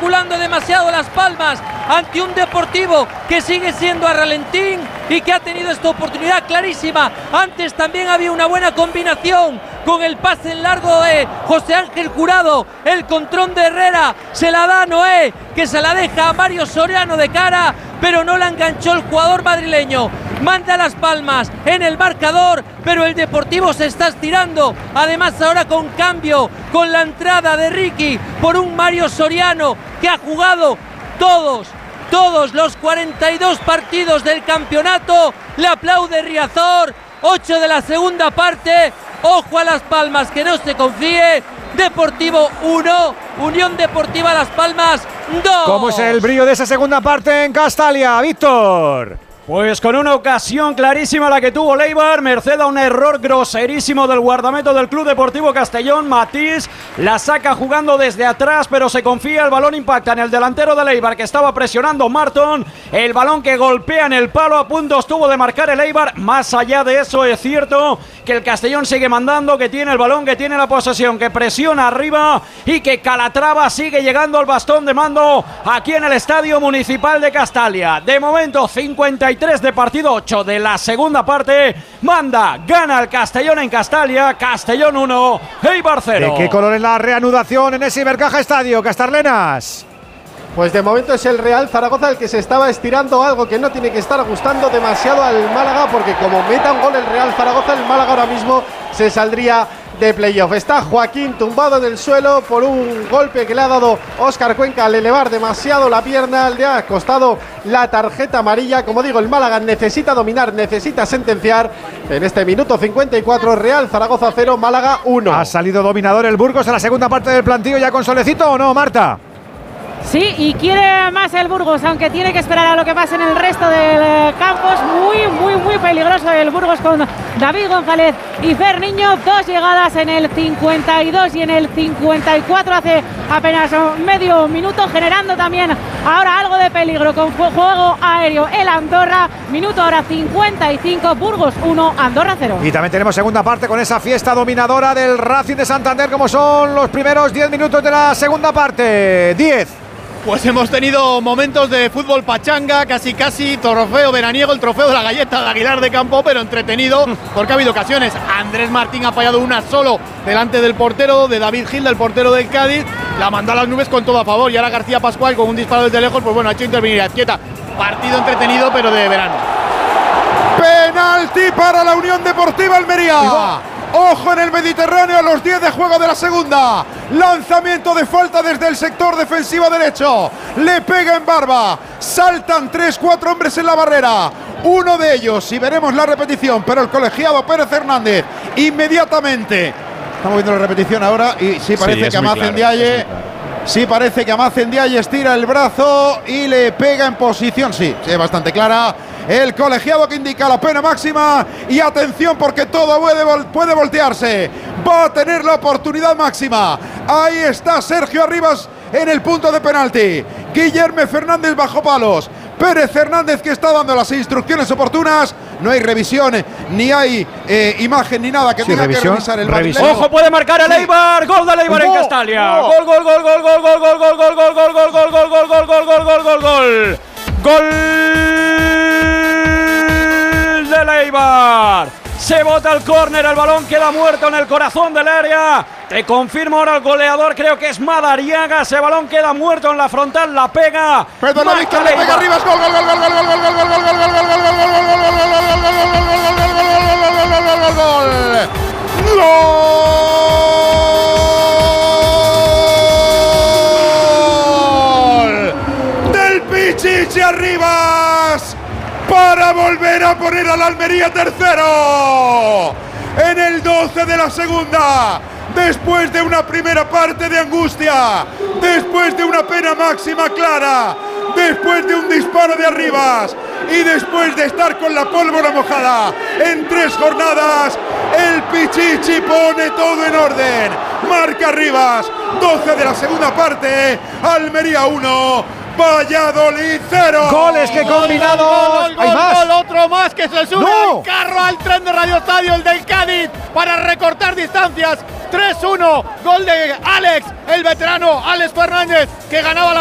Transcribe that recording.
especulando demasiado Las Palmas ante un Deportivo que sigue siendo a ralentín y que ha tenido esta oportunidad clarísima. Antes también había una buena combinación con el pase en largo de José Ángel Jurado, el control de Herrera, se la da a Noé, que se la deja a Mario Soriano de cara, pero no la enganchó el jugador madrileño. Manda Las Palmas en el marcador, pero el Deportivo se está estirando, además ahora con cambio, con la entrada de Ricky por un Mario Soriano que ha jugado todos los 42 partidos del campeonato. Le aplaude Riazor. 8 de la segunda parte. Ojo a Las Palmas, que no se confíe. Deportivo 1, Unión Deportiva Las Palmas 2. ¿Cómo es el brillo de esa segunda parte en Castalia, Víctor? Pues con una ocasión clarísima la que tuvo Leibar, merced a un error groserísimo del guardameta del Club Deportivo Castellón. Matís la saca jugando desde atrás, pero se confía, el balón impacta en el delantero de Leibar que estaba presionando Marton, el balón que golpea en el palo, a punto estuvo de marcar el Eibar. Más allá de eso es cierto que el Castellón sigue mandando, que tiene el balón, que tiene la posesión, que presiona arriba y que Calatrava sigue llegando al bastón de mando aquí en el Estadio Municipal de Castalia. De momento 53 de partido, 8 de la segunda parte. Manda, gana el Castellón en Castalia. Castellón 1, Eibar 0. ¿De qué color es la reanudación en ese Ibercaja Estadio, Castarlenas? Pues de momento es el Real Zaragoza el que se estaba estirando, algo que no tiene que estar gustando demasiado al Málaga, porque como meta un gol el Real Zaragoza, el Málaga ahora mismo se saldría de playoff. Está Joaquín tumbado en el suelo por un golpe que le ha dado Óscar Cuenca al elevar demasiado la pierna, le ha costado la tarjeta amarilla. Como digo, el Málaga necesita dominar, necesita sentenciar. En este minuto 54, Real Zaragoza 0, Málaga 1. ¿Ha salido dominador el Burgos en la segunda parte del plantillo ya con solecito o no, Marta? Sí, y quiere más el Burgos, aunque tiene que esperar a lo que pase en el resto del campo. Es muy peligroso el Burgos con David González y Fer Niño. Dos llegadas en el 52 y en el 54, hace apenas medio minuto, generando también ahora algo de peligro con juego aéreo el Andorra. Minuto ahora 55, Burgos 1, Andorra 0. Y también tenemos segunda parte con esa fiesta dominadora del Racing de Santander, como son los primeros 10 minutos de la segunda parte. 10. Pues hemos tenido momentos de fútbol pachanga, casi trofeo veraniego, el trofeo de la galleta de Aguilar de Campo, pero entretenido porque ha habido ocasiones. Andrés Martín ha fallado una solo delante del portero de David Gil, del portero del Cádiz, la mandó a las nubes con todo a favor, y ahora García Pascual con un disparo desde lejos, pues bueno, ha hecho intervenir a Azquieta. Partido entretenido pero de verano. Penalti para la Unión Deportiva Almería. Ojo en el Mediterráneo a los 10 de juego de la segunda. Lanzamiento de falta desde el sector defensivo derecho. Le pega en barba. Saltan 3-4 hombres en la barrera. Uno de ellos, y veremos la repetición, pero el colegiado Pérez Hernández inmediatamente. Estamos viendo la repetición ahora y sí parece que Amacen Diaye. Sí parece que Amacen Diaye estira el brazo y le pega en posición. Sí, es bastante clara. El colegiado que indica la pena máxima, y atención porque todo puede voltearse. Va a tener la oportunidad máxima. Ahí está Sergio Arribas en el punto de penalti. Guillermo Fernández bajo palos. Pérez Hernández que está dando las instrucciones oportunas. No hay revisión, ni hay imagen ni nada que tenga que revisar el madrileño. Ojo, puede marcar el Eibar. Gol del Eibar en Castalia. Gol. Gol del Eibar. Se bota el córner, el balón queda muerto en el corazón del área. Te confirmo ahora el goleador, creo que es Madariaga. Ese balón queda muerto en la frontal, la pega. Perdona, Víctor, le pega arriba. Gol. Del Pichichi Arribas para volver a poner al Almería tercero en el 12 de la segunda. Después de una primera parte de angustia, después de una pena máxima clara, después de un disparo de Arribas y después de estar con la pólvora mojada en 3 jornadas, el Pichichi pone todo en orden. Marca Arribas, 12 de la segunda parte, Almería 1, Valladolid 0. Goles que combinado. Gol, otro más que se sube el carro al tren de Radio Estadio, el del Cádiz, para recortar distancias. 3-1, gol de Alex, el veterano Alex Fernández, que ganaba la